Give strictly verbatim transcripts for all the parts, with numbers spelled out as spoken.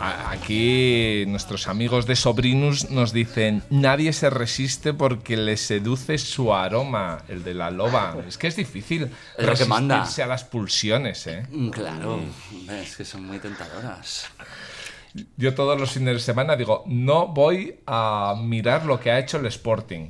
aquí nuestros amigos de Sobrinus nos dicen: nadie se resiste porque le seduce su aroma, el de la loba. Es que es difícil Es lo que manda. resistirse a las pulsiones, ¿eh? Claro, es que son muy tentadoras. Yo todos los fines de semana digo, no voy a mirar lo que ha hecho el Sporting.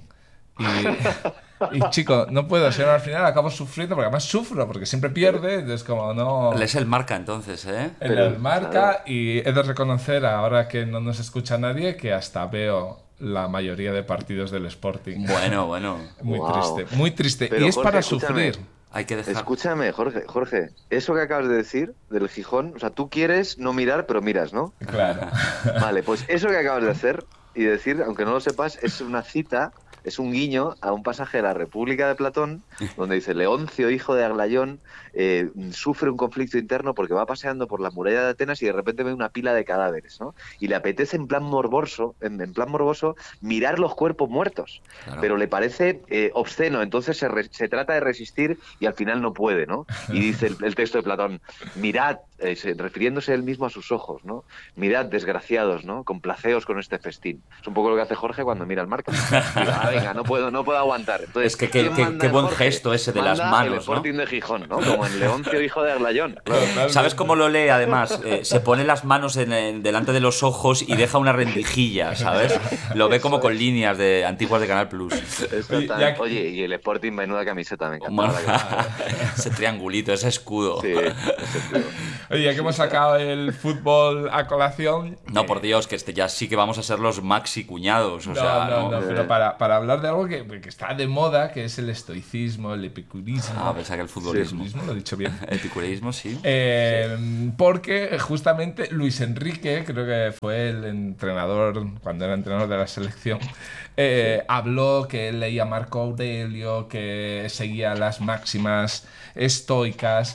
Y, y chico, no puedo, si no, al final acabo sufriendo, porque además sufro, porque siempre pierde, entonces como no... Es el Marca entonces, ¿eh? En el Marca, y he de reconocer, ahora que no nos escucha nadie, que hasta veo la mayoría de partidos del Sporting. Bueno, bueno. Muy Wow. triste, muy triste. Pero, y es Jorge, para escúchame. sufrir. Hay que dejar... Escúchame, Jorge, Jorge, eso que acabas de decir del Gijón, o sea, tú quieres no mirar, pero miras, ¿no? Claro. Vale, pues eso que acabas de hacer y decir, aunque no lo sepas, es una cita, es un guiño a un pasaje de la República de Platón, donde dice: Leoncio, hijo de Aglaión, eh, sufre un conflicto interno porque va paseando por la muralla de Atenas y de repente ve una pila de cadáveres, ¿no? Y le apetece en plan morboso, en, en plan morboso, mirar los cuerpos muertos, Claro. pero le parece eh, obsceno, entonces se, re- se trata de resistir y al final no puede, ¿no? Y dice el, el texto de Platón: mirad, eh, se- refiriéndose él mismo a sus ojos, ¿no? Mirad, desgraciados, ¿no? Complaceos con este festín. Es un poco lo que hace Jorge cuando mira el Marca. Digo, "Ah, venga, no puedo, no puedo aguantar". Entonces, Es que qué- ¿quién qué- manda qué en buen Jorge? gesto ese de las Manda manos, el ¿no? Sporting de Gijón, ¿no? Como en Leoncio, hijo de Aglayón. ¿Sabes cómo lo lee además? Eh, se pone las manos en, en- delante de los ojos y deja una rendijilla, ¿sabes? Lo ve como con líneas de antiguas de Canal Plus. Exactamente. Oye, ya- Oye, y el Sporting, menuda camiseta, me encanta. Bueno, la verdad ese triangulito, ese escudo. que- Sí, ese tío. Oye, ya que hemos sacado el fútbol a colación... No, por Dios, que este ya sí que vamos a ser los maxi cuñados. O No, sea, no, no. no, pero para, para hablar de algo que, que está de moda, que es el estoicismo, el epicurismo. Ah, pensaba que el futbolismo. Epicurismo, lo he dicho bien. Epicureísmo, sí. Eh, porque justamente Luis Enrique, creo que fue el entrenador, cuando era entrenador de la selección, eh, habló que él leía Marco Aurelio, que seguía las máximas estoicas.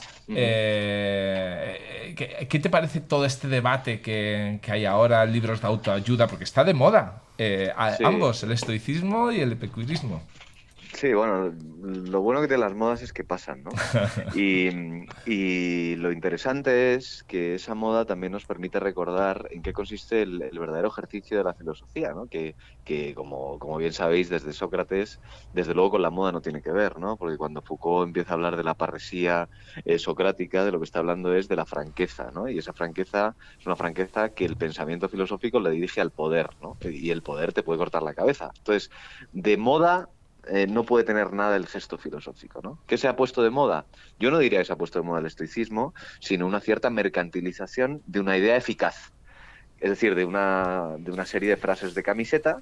Eh, ¿qué, qué te parece todo este debate que, que hay ahora, libros de autoayuda? Porque está de moda, eh, a- Sí. ambos, el estoicismo y el epicurismo. Sí, bueno, lo bueno que tienen las modas es que pasan, ¿no? Y, y lo interesante es que esa moda también nos permite recordar en qué consiste el, el verdadero ejercicio de la filosofía, ¿no? Que, que como, como bien sabéis, desde Sócrates, desde luego con la moda no tiene que ver, ¿no? Porque cuando Foucault empieza a hablar de la parresía eh, socrática, de lo que está hablando es de la franqueza, ¿no? Y esa franqueza es una franqueza que el pensamiento filosófico le dirige al poder, ¿no? Y el poder te puede cortar la cabeza. Entonces, de moda... Eh, no puede tener nada el gesto filosófico, ¿no? ¿Qué se ha puesto de moda? Yo no diría que se ha puesto de moda el estoicismo, sino una cierta mercantilización de una idea eficaz. Es decir, de una, de una serie de frases de camiseta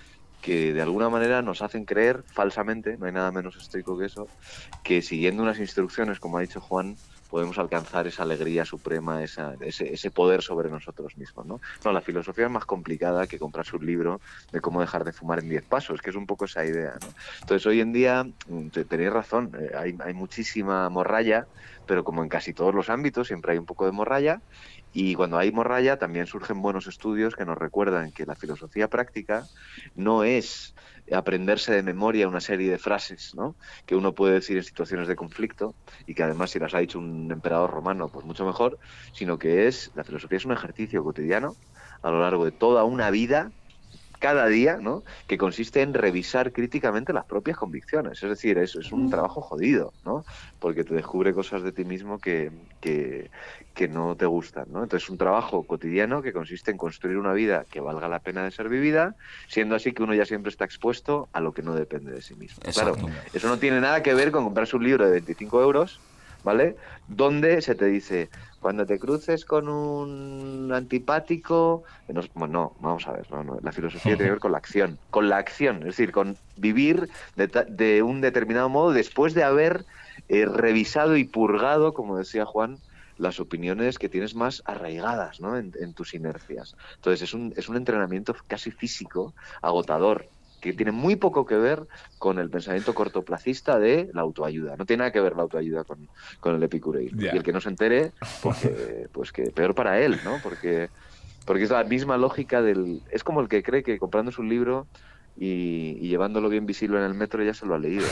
que de alguna manera nos hacen creer falsamente, no hay nada menos estoico que eso, que siguiendo unas instrucciones, como ha dicho Juan, podemos alcanzar esa alegría suprema, esa, ese, ese poder sobre nosotros mismos, ¿no? No, la filosofía es más complicada que comprarse un libro de cómo dejar de fumar en diez pasos, que es un poco esa idea, ¿no? Entonces, hoy en día, te, tenéis razón, eh, hay, hay muchísima morralla, pero como en casi todos los ámbitos, siempre hay un poco de morralla, y cuando hay morralla también surgen buenos estudios que nos recuerdan que la filosofía práctica no es aprenderse de memoria una serie de frases, ¿no? Que uno puede decir en situaciones de conflicto y que además si las ha dicho un emperador romano, pues mucho mejor, sino que es, la filosofía es un ejercicio cotidiano a lo largo de toda una vida, cada día, ¿no? Que consiste en revisar críticamente las propias convicciones. Es decir, es, es un trabajo jodido, ¿no? Porque te descubre cosas de ti mismo que, que, que no te gustan, ¿no? Entonces es un trabajo cotidiano que consiste en construir una vida que valga la pena de ser vivida, siendo así que uno ya siempre está expuesto a lo que no depende de sí mismo. Exacto. Claro, eso no tiene nada que ver con comprarse un libro de veinticinco euros, ¿vale? Donde se te dice, cuando te cruces con un antipático... No, bueno, no, vamos a ver, no, no, la filosofía tiene que ver con la acción, con la acción, es decir, con vivir de, de un determinado modo después de haber eh, revisado y purgado, como decía Juan, las opiniones que tienes más arraigadas, ¿no? en, en tus inercias. Entonces es un, es un entrenamiento casi físico, agotador, que tiene muy poco que ver con el pensamiento cortoplacista de la autoayuda. No tiene nada que ver la autoayuda con, con el epicureísmo. Yeah. Y el que no se entere, pues que, pues que peor para él, ¿no? Porque, porque es la misma lógica del... Es como el que cree que comprándose un libro y, y llevándolo bien visible en el metro ya se lo ha leído.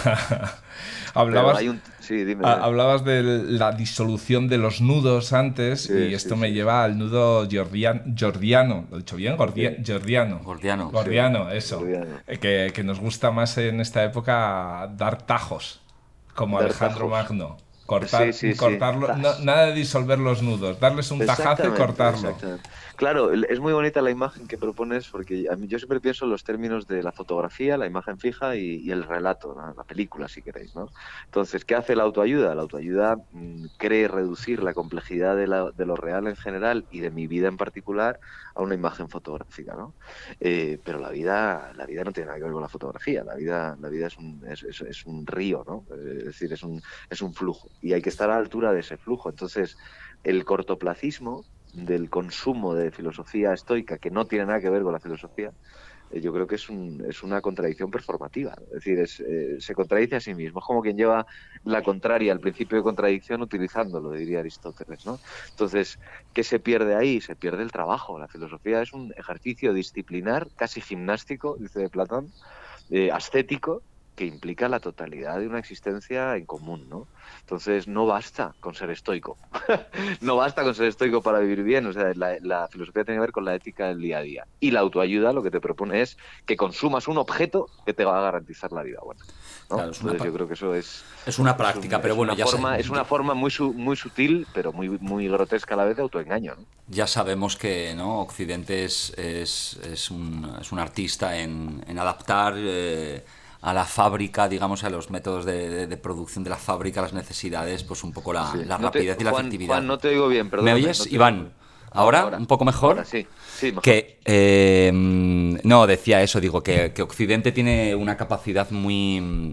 hablabas, hay un... sí, dime, a, dime. hablabas de la disolución de los nudos antes Sí, y sí, esto sí, me sí. lleva al nudo Jordian, Jordiano, ¿lo he dicho bien? Gordia, Sí. Jordiano. Gordiano. Gordiano, Sí, eso. Gordiano. Eh, Que, que nos gusta más en esta época dar tajos, como Dar Alejandro tajos. Magno. Sí, Cortar, sí, sí. cortarlo, no, Zas. nada de disolver los nudos, darles un tajazo y Exactamente, cortarlo. exactamente. Claro, el- es muy bonita la imagen que propones porque a mí, yo siempre pienso en los términos de la fotografía, la imagen fija y, y el relato, ¿no? La película, si queréis, ¿no? Entonces, ¿qué hace la autoayuda? La autoayuda mm, cree reducir la complejidad de, la- de lo real en general y de mi vida en particular a una imagen fotográfica, ¿no? Eh, pero la vida, la vida no tiene nada que ver con la fotografía, la vida, la vida es un, es, es- es un río, ¿no? Es decir, es un, es un flujo y hay que estar a la altura de ese flujo. Entonces, el cortoplacismo del consumo de filosofía estoica, que no tiene nada que ver con la filosofía, eh, yo creo que es, un, es una contradicción performativa. Es decir, es, eh, se contradice a sí mismo. Es como quien lleva la contraria al principio de contradicción utilizándolo, diría Aristóteles, ¿no? Entonces, ¿qué se pierde ahí? Se pierde el trabajo. La filosofía es un ejercicio disciplinar, casi gimnástico, dice Platón, eh, ascético, que implica la totalidad de una existencia en común, ¿no? Entonces no basta con ser estoico, no basta con ser estoico para vivir bien, o sea, la, la filosofía tiene que ver con la ética del día a día. Y la autoayuda lo que te propone es que consumas un objeto que te va a garantizar la vida buena, ¿no? Claro, es una, Entonces yo creo que eso es... es una Es, un, práctica, pero es, bueno, una, ya, forma, sa- es una forma muy, su, muy sutil, pero muy, muy grotesca a la vez de autoengaño, ¿no? ya sabemos que, ¿no? Occidente es, es, es, un, es un artista en, en adaptar eh, a la fábrica, digamos, a los métodos de, de, de producción de la fábrica, las necesidades, pues un poco la, Sí. la No te, rapidez y la Juan, efectividad. Juan, no te oigo bien, ¿Me perdóname. No oyes, te oigo Iván? bien. Ahora, ¿Ahora? ahora. ¿Un poco mejor? Ahora sí, sí, mejor. Que, eh, no, decía eso, digo, que, que Occidente tiene una capacidad muy,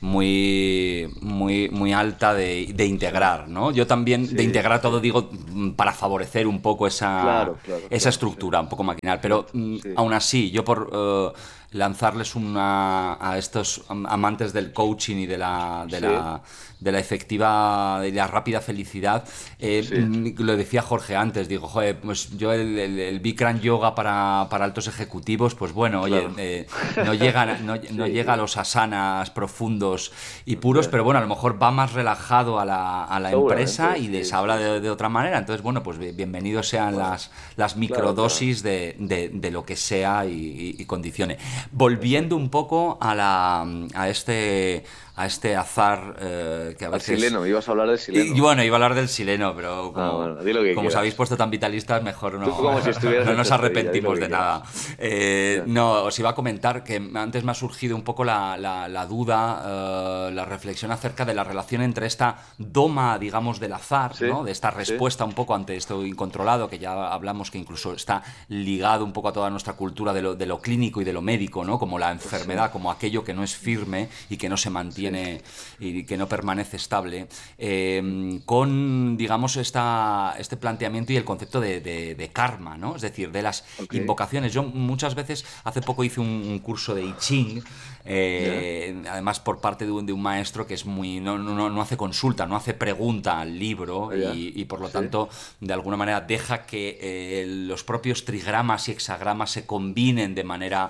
muy, muy, muy alta de, de integrar, ¿no? Yo también, Sí, de integrar sí. todo, digo, mm, para favorecer un poco esa, Claro, claro, esa claro, sí. estructura, un poco maquinal. Pero Cierto, mm, sí. aún así, yo por eh, lanzarles una, a estos am- amantes del coaching y de la, de Sí, la, de la efectiva, de la rápida felicidad, eh, sí, mm, lo decía Jorge antes, digo, joder, pues yo el, el, el Bikram Yoga para, para altos ejecutivos, pues bueno, oye, claro. eh, no, llega, no, no Sí, llega a los asanas profundos y puros, ya. pero bueno, a lo mejor va más relajado a la, a la empresa Seguramente, y les sí, habla sí, de, sí. de otra manera. Entonces, bueno, pues bienvenidos sean Bueno, las, las claro, claro. microdosis de, de, de lo que sea y, y, y condicione. Volviendo Exacto. un poco a, la, a este a este azar eh, que a Al veces... sileno, ibas a hablar del Y, y sileno. bueno, iba a hablar del sileno, pero Ah, como, bueno, di lo que como os habéis quieras. puesto tan vitalistas, mejor Tú no, como si estuvieras no en nos C S I, ya di lo arrepentimos que de nada. quieras. Eh, Ya. no, os iba a comentar que antes me ha surgido un poco la, la, la duda, eh, la reflexión acerca de la relación entre esta doma, digamos, del azar, Sí, ¿no? De esta sí, respuesta un poco ante esto incontrolado, que ya hablamos que incluso está ligado un poco a toda nuestra cultura de lo, de lo clínico y de lo médico, ¿no? Como la enfermedad, sí, como aquello que no es firme y que no se sí, mantiene y que no permanece estable, eh, con, digamos, esta, este planteamiento y el concepto de, de, de karma, ¿no? Es decir, de las ok, invocaciones. Yo muchas veces, hace poco hice un, un curso de I Ching, ya, eh, además por parte de un, de un maestro que es muy, no, no, no hace consulta, no hace pregunta al libro ya, y, y por lo sí, tanto, de alguna manera deja que eh, los propios trigramas y hexagramas se combinen de manera...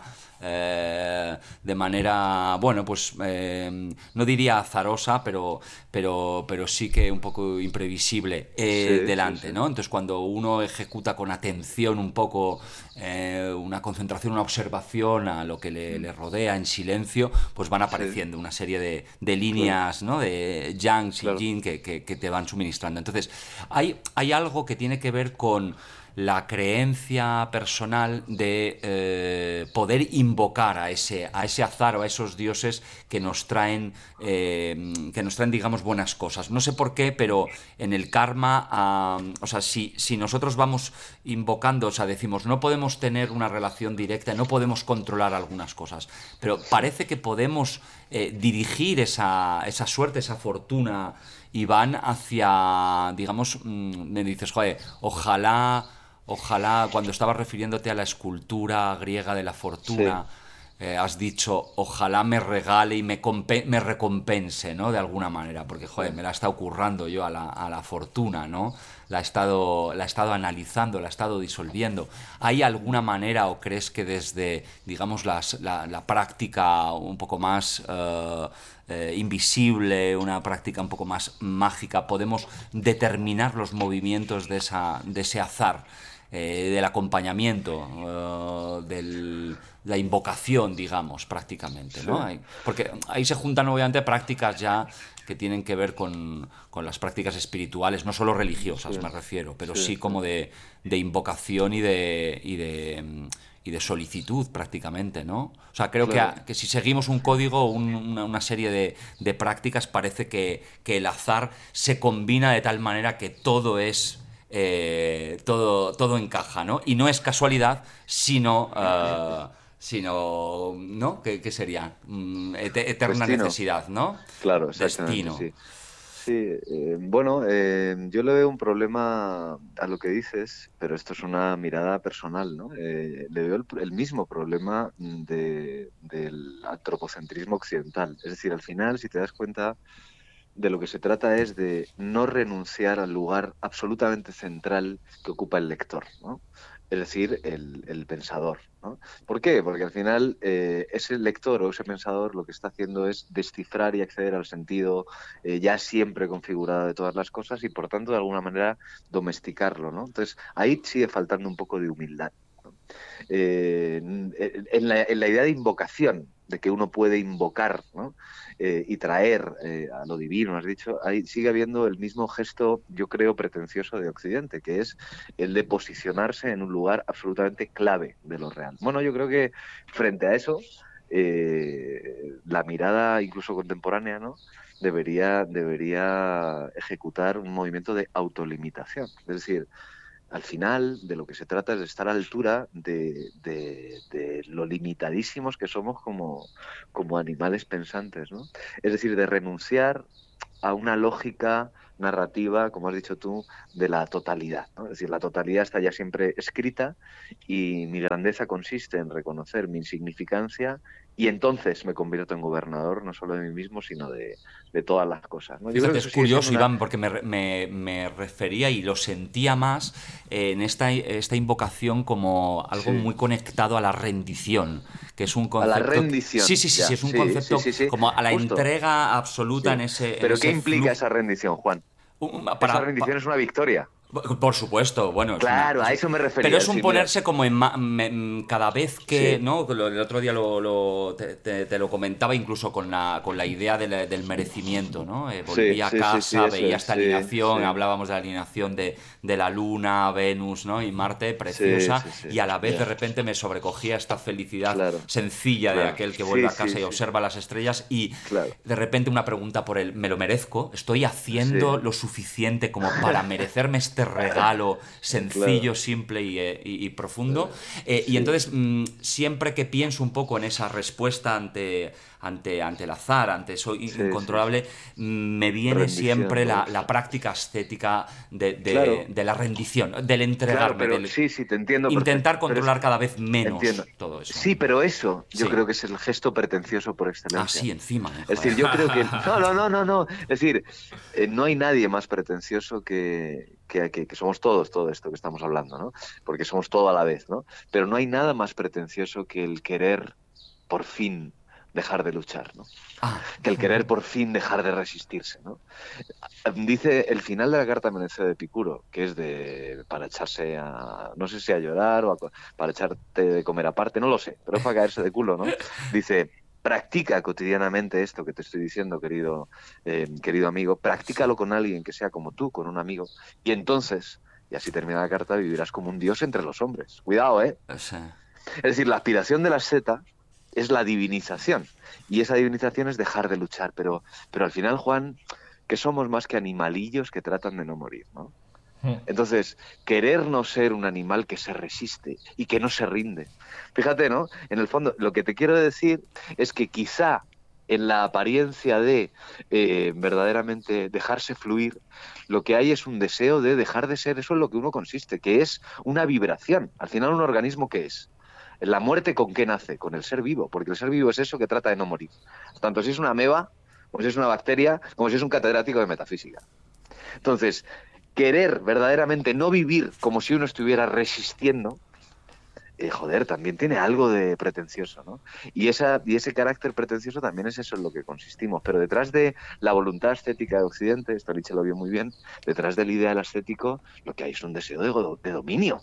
Eh, de manera, bueno, pues eh, no diría azarosa, pero, pero, pero sí que un poco imprevisible eh, sí, sí, delante, sí, ¿no? Entonces cuando uno ejecuta con atención un poco, eh, una concentración, una observación a lo que le, le rodea en silencio, pues van sí, apareciendo una serie de, de claro, líneas, ¿no? De yang y claro, yin que, que, que te van suministrando. Entonces hay, hay algo que tiene que ver con la creencia personal de eh, poder invocar a ese, a ese azar o a esos dioses que nos traen, eh, que nos traen, digamos, buenas cosas. No sé por qué, pero en el karma, uh, o sea, si, si nosotros vamos invocando, o sea, decimos, no podemos tener una relación directa, no podemos controlar algunas cosas, pero sí, parece que podemos eh, dirigir esa, esa suerte, esa fortuna y van hacia, digamos, mmm, me dices, joder, ojalá... Ojalá, cuando estabas refiriéndote a la escultura griega de la sí, fortuna, eh, has dicho, ojalá me regale y me, me recompense, ¿no? De alguna manera, porque, joder, sí, me la está ocurrando yo a la, a la fortuna, ¿no? la ha estado, la ha estado analizando, la ha estado disolviendo. ¿Hay alguna manera o crees que desde, digamos, las, la, la práctica un poco más eh, eh, invisible, una práctica un poco más mágica, podemos determinar los movimientos de, esa, de ese azar, eh, del acompañamiento, eh, del... la invocación, digamos, prácticamente, ¿no? Sí. Hay, porque ahí se juntan obviamente prácticas ya que tienen que ver con, con las prácticas espirituales, no solo religiosas, Sí. me refiero, pero Sí, sí sí. como de, de invocación y de, y de y de solicitud prácticamente, ¿no? O sea, creo Claro. que, a- que si seguimos un código, un- una, una serie de, de prácticas, parece que, que el azar se combina de tal manera que todo es... eh, todo, todo encaja, ¿no? Y no es casualidad, sino... eh, sino, ¿no? ¿Qué, qué sería? Mm, ete- eterna Destino. necesidad, ¿no? Claro, exactamente, Destino. sí. Sí, eh, bueno, eh, yo le veo un problema a lo que dices, pero esto es una mirada personal, ¿no? Eh, le veo el, el mismo problema de- del antropocentrismo occidental. Es decir, al final, si te das cuenta, de lo que se trata es de no renunciar al lugar absolutamente central que ocupa el lector, ¿no? Es decir, el, el pensador, ¿no? ¿Por qué? Porque al final eh, ese lector o ese pensador lo que está haciendo es descifrar y acceder al sentido eh, ya siempre configurado de todas las cosas y por tanto de alguna manera domesticarlo, ¿no? Entonces ahí sigue faltando un poco de humildad, ¿no? Eh, en, la, en la idea de invocación, de que uno puede invocar, ¿no? Eh, y traer eh, a lo divino, has dicho, ahí sigue habiendo el mismo gesto, yo creo, pretencioso de Occidente, que es el de posicionarse en un lugar absolutamente clave de lo real. Bueno, yo creo que frente a eso, eh, la mirada incluso contemporánea, ¿no? debería, debería ejecutar un movimiento de autolimitación. Es decir, al final de lo que se trata es de estar a la altura de, de, de lo limitadísimos que somos como, como animales pensantes, ¿no? Es decir, de renunciar a una lógica narrativa, como has dicho tú, de la totalidad, ¿no? Es decir, la totalidad está ya siempre escrita y mi grandeza consiste en reconocer mi insignificancia y entonces me convierto en gobernador no solo de mí mismo, sino de, de todas las cosas, ¿no? Yo creo Fíjate, que es eso sigue siendo curioso, una... Iván, porque me, re- me- me refería y lo sentía más en esta, esta invocación como algo Sí. muy conectado a la rendición, que es un A la concepto... que- rendición, sí, sí, sí, ya, sí, es un sí, sí, concepto sí, sí, como a la justo, entrega absoluta en sí. ese, en Pero ¿qué ese implica flujo. esa rendición, Juan? Esa Para, rendición es una victoria. Por supuesto, bueno, es una... Claro, a es- eso me pero refería. es un Sí, mira, ponerse como en... ma- me- mm, cada vez que, sí, ¿no? Lo- El otro día lo, lo- te, te- te lo comentaba incluso con la, con la idea de la- del merecimiento, ¿no? Eh, sí, volvía a sí, sí, sí, casa, eso veía es, esta sí, alineación, sí, hablábamos de la alineación de, de la Luna, Venus, ¿no? Y Marte, sí, preciosa, sí, sí, y a la vez de ya, repente me sobrecogía esta felicidad claro, sencilla de claro, aquel que vuelve sí, a sí, casa y sí, observa las estrellas y claro, de repente una pregunta por el, ¿me lo merezco? ¿Estoy haciendo sí, lo suficiente como para merecerme este regalo claro, sencillo, simple y, eh, y- y profundo? eh, Eh, y sí, entonces, mm, siempre que pienso un poco en esa respuesta ante, ante, ante el azar, ante eso in- sí, sí, sí. incontrolable, mm, me viene Rendición, siempre la, ¿no? la práctica estética de, de- Claro, de la rendición, del claro, entregarme, pero del sí, sí, te entiendo intentar perfecto. Pero es controlar que cada vez entiendo. menos todo eso. Sí, pero eso yo Sí. creo que es el gesto pretencioso por excelencia. Así encima, eh, Es joder. decir, yo creo que... No, no, no, no, no. Es decir, eh, no hay nadie más pretencioso que, que, que- que somos todos, todo esto que estamos hablando, ¿no? Porque somos todo a la vez, ¿no? Pero no hay nada más pretencioso que el querer por fin dejar de luchar, ¿no? Ah, Que el querer por fin dejar de resistirse, ¿no? Dice el final de la carta Meneceo de Epicuro, que es de para echarse a, no sé si a llorar o a, para echarte de comer aparte, no lo sé, pero es para caerse de culo, ¿no? Dice, practica cotidianamente esto que te estoy diciendo, querido, eh, querido amigo, practícalo con alguien que sea como tú, con un amigo, y entonces, y así termina la carta, vivirás como un dios entre los hombres. Cuidado, ¿eh? sí. Es decir, la aspiración de la seta es la divinización, y esa divinización es dejar de luchar, pero, pero al final, Juan, que somos más que animalillos que tratan de no morir, ¿no? Entonces, querer no ser un animal que se resiste y que no se rinde. Fíjate, ¿no? En el fondo, lo que te quiero decir es que quizá en la apariencia de eh, verdaderamente dejarse fluir, lo que hay es un deseo de dejar de ser eso en lo que uno consiste, que es una vibración. Al final, un organismo, ¿qué es? La muerte, ¿con qué nace? Con el ser vivo, porque el ser vivo es eso que trata de no morir. Tanto si es una ameba, como si es una bacteria, como si es un catedrático de metafísica. Entonces, querer verdaderamente no vivir como si uno estuviera resistiendo, eh, joder, también tiene algo de pretencioso, ¿no? Y, esa, y ese carácter pretencioso también es eso en lo que consistimos. Pero detrás de la voluntad estética de Occidente, esto Nietzsche lo vio muy bien, detrás del ideal estético lo que hay es un deseo de, de dominio,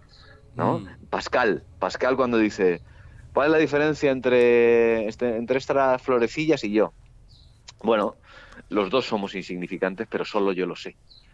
¿no? Mm. Pascal, Pascal cuando dice, ¿cuál es la diferencia entre, este, entre estas florecillas y yo? Bueno, los dos somos insignificantes, pero solo yo lo sé.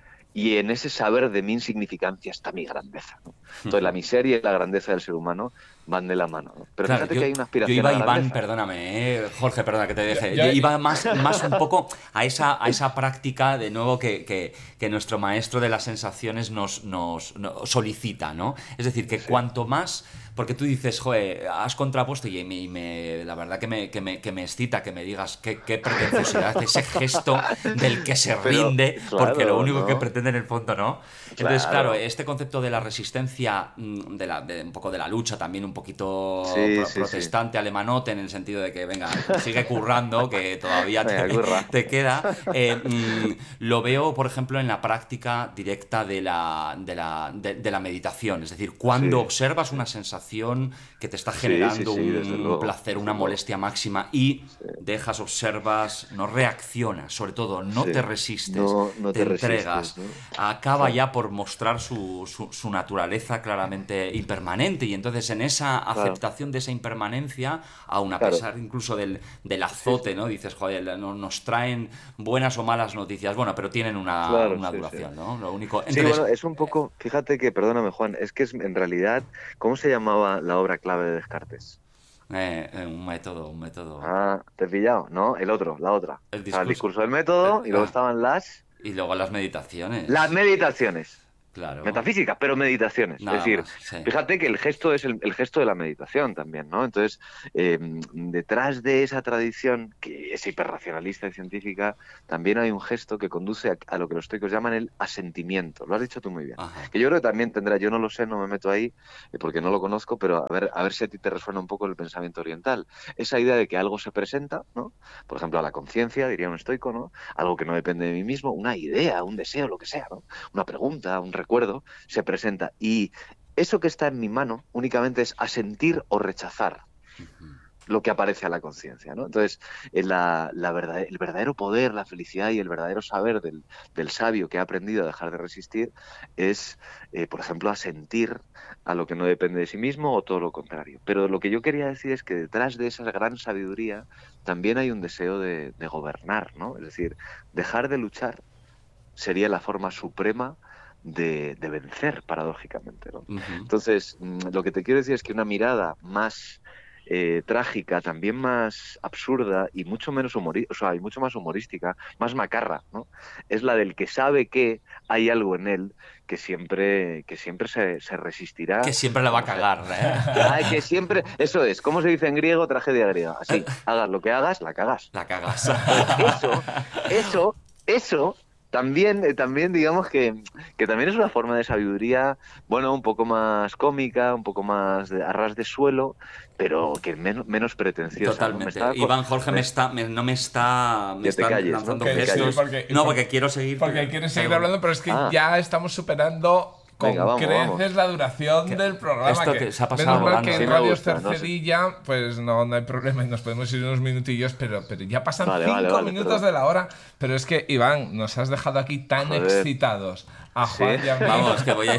Y en ese saber de mi insignificancia está mi grandeza, ¿no? Entonces la miseria y la grandeza del ser humano van de la mano, ¿no? Pero claro, fíjate yo, que hay una aspiración. Yo iba, a la Iván, grandeza. perdóname, eh, Jorge, perdona que te deje. Yo, yo yo, iba más, más un poco a esa, a esa práctica, de nuevo, que, que, que nuestro maestro de las sensaciones nos, nos, nos solicita, ¿no? Es decir, que sí. cuanto más... Porque tú dices, joder, has contrapuesto y me, y me, la verdad que me, que, me, que me excita que me digas qué, qué pretenciosidad, ese gesto del que se rinde, pero, claro, porque lo único ¿no? que pretende en el fondo, ¿no? Entonces, claro, claro este concepto de la resistencia, de, la, de un poco de la lucha, también un poquito sí, pro, sí, protestante, sí. alemanote, en el sentido de que, venga, sigue currando, que todavía te, te queda, eh, mmm, lo veo, por ejemplo, en la práctica directa de la, de la, de, de la meditación. Es decir, cuando sí. observas una sensación que te está generando sí, sí, sí, un placer, una molestia máxima y sí. dejas, observas, no reaccionas, sobre todo no sí. te resistes, no, no te, te resistes, entregas, ¿no? Acaba sí. ya por mostrar su, su, su naturaleza claramente impermanente, y entonces en esa aceptación claro. de esa impermanencia, aun a pesar claro. incluso del, del azote, sí, sí. ¿no? Dices, joder, no, nos traen buenas o malas noticias, bueno, pero tienen una, claro, una sí, duración, sí. ¿no? Lo único... Entonces, sí, bueno, es un poco, fíjate que, perdóname Juan, es que es, en realidad, ¿cómo se llama la obra clave de Descartes? Eh, eh, un método, un método. Ah, ¿te he pillado? No, el otro, la otra. El discurso, o sea, el discurso del método, eh, y luego ah, estaban las... Y luego las meditaciones. Las meditaciones. Claro. Metafísica, pero meditaciones. Nada es decir, más, sí. fíjate que el gesto es el, el gesto de la meditación también, ¿no? Entonces, eh, detrás de esa tradición, que es hiperracionalista y científica, también hay un gesto que conduce a, a lo que los estoicos llaman el asentimiento. Lo has dicho tú muy bien. Ajá. Que yo creo que también tendrá, yo no lo sé, no me meto ahí, eh, porque no lo conozco, pero a ver, a ver si a ti te resuena un poco el pensamiento oriental. Esa idea de que algo se presenta, ¿no? Por ejemplo, a la conciencia, diría un estoico, ¿no? Algo que no depende de mí mismo, una idea, un deseo, lo que sea, ¿no? Una pregunta, un recuerdo, se presenta. Y eso que está en mi mano únicamente es asentir o rechazar uh-huh. lo que aparece a la conciencia, ¿no? Entonces, la, la verdad, el verdadero poder, la felicidad y el verdadero saber del, del sabio que ha aprendido a dejar de resistir es, eh, por ejemplo, asentir a lo que no depende de sí mismo o todo lo contrario. Pero lo que yo quería decir es que detrás de esa gran sabiduría también hay un deseo de, de gobernar, ¿no? Es decir, dejar de luchar sería la forma suprema De, de vencer, paradójicamente, ¿no? Uh-huh. Entonces, lo que te quiero decir es que una mirada más eh, trágica, también más absurda y mucho menos humorística, o sea, y mucho más humorística, más macarra, ¿no? Es la del que sabe que hay algo en él que siempre, que siempre se, se resistirá. Que siempre la va a cagar, ¿eh? Ay, que siempre... Eso es, ¿cómo se dice en griego? Tragedia griega. Así, hagas lo que hagas, la cagas. La cagas. Eso, eso, eso... También, eh, también digamos que, que también es una forma de sabiduría, bueno, un poco más cómica, un poco más de, a ras de suelo, pero que men menos pretenciosa. Totalmente. ¿No? Me Iván Jorge me está, me, no me está, me está calles, lanzando ¿no? gestos. Sí, porque, no, porque quiero seguir. Porque porque, quieres seguir hablando, pero es que ah. ya estamos superando... Con Venga, vamos, creces vamos. la duración que, del programa. Esto que que se ha pasado menos mal volando. que en sí Radio gusta, Cercedilla, no sé. pues no, no hay problema y nos podemos ir unos minutillos, pero, pero ya pasan vale, cinco vale, vale, minutos perdón. de la hora. Pero es que, Iván, nos has dejado aquí tan Joder. excitados a Juan ¿Sí? y a mí. Vamos, que voy a ir.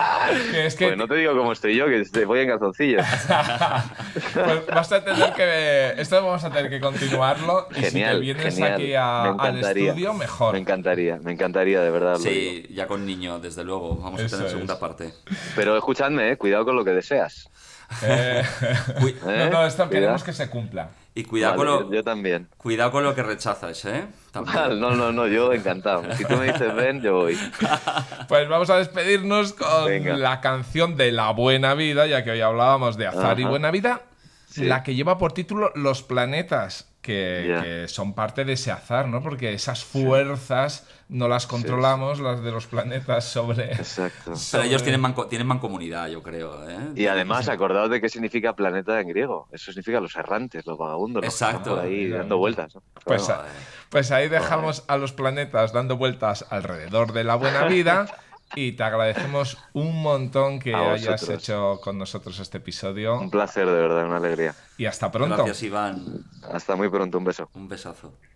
Que es que pues no te digo cómo estoy yo, que te voy en calzoncillos. Pues vas a tener que... Esto vamos a tener que continuarlo. Y Genial, si te vienes genial. aquí a, al estudio, mejor. Me encantaría, me encantaría, de verdad. Sí, ya con niño, desde luego. Vamos Eso a tener es. segunda parte. Pero escuchadme, eh, cuidado con lo que deseas. Eh, Cuid no, no, esto queremos que se cumpla. Y cuidado, vale, con lo, yo, yo también. cuidado con lo que rechazas, ¿eh? Vale, no, no, no, yo encantado. Si tú me dices ven, yo voy. Pues vamos a despedirnos con Venga. la canción de La Buena Vida, ya que hoy hablábamos de azar Ajá. y buena vida, sí. la que lleva por título Los planetas, que, yeah. que son parte de ese azar, ¿no? Porque esas fuerzas no las controlamos, sí, las de los planetas sobre... Exacto. sobre... Pero ellos tienen, manco, tienen mancomunidad, yo creo. ¿eh? Y además, acordaos de qué significa planeta en griego. Eso significa los errantes, los vagabundos, los Exacto. que están por ahí dando vueltas, ¿no? Pues, a, pues ahí dejamos a los planetas dando vueltas alrededor de la buena vida. Y te agradecemos un montón que hayas hecho con nosotros este episodio. Un placer, de verdad, una alegría. Y hasta pronto. Gracias, Iván. Hasta muy pronto, un beso. Un besazo.